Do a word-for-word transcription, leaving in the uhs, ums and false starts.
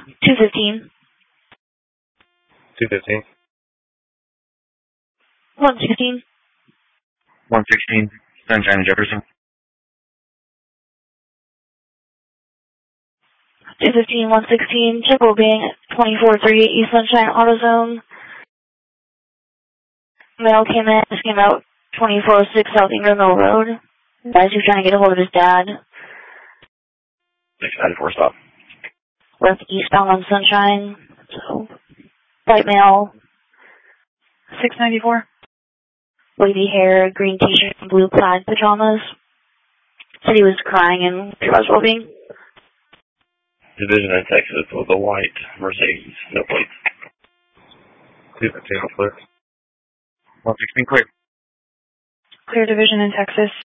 two fifteen. two fifteen. one sixteen. one sixteen. Sunshine and Jefferson. two fifteen, one sixteen. Check will being twenty-four thirty-eight East Sunshine AutoZone. Mail came in. This came out twenty-four oh six South Ingram Mill Road. Guys who's trying to get a hold of his dad. six ninety-four stop. Left eastbound on Sunshine. So, white male. six ninety-four. Wavy hair, green t-shirt, and blue plaid pajamas. Said he was crying in Roswell being. Division in Texas with a white Mercedes. No plates. two fifteen, clear. one sixteen, clear. Clear division in Texas.